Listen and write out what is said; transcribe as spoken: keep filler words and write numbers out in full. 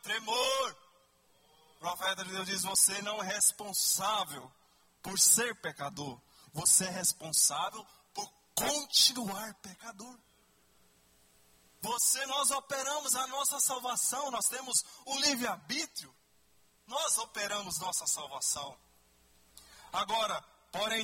tremor. O profeta de Deus diz, você não é responsável por ser pecador. Você é responsável por continuar pecador. Você, nós operamos a nossa salvação, nós temos o livre-arbítrio. Nós operamos nossa salvação. Agora, porém,